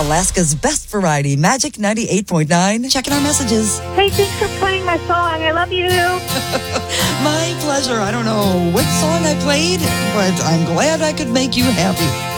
Alaska's best variety, Magic 98.9. Checking our messages. Hey, thanks for playing my song. I love you. My pleasure. I don't know what song I played, but I'm glad I could make you happy.